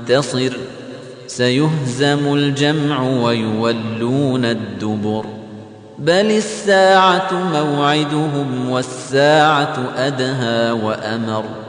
منتصر سيهزم الجمع ويولون الدبر بل الساعة موعدهم والساعة أدهى وأمر